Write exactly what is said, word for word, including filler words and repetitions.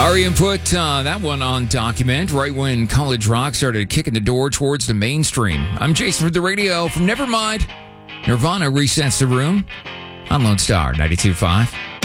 R E M put uh, that one on document right when college rock started kicking the door towards the mainstream. I'm Jason for the radio from Nevermind. Nirvana resets the room on Lone Star ninety-two point five.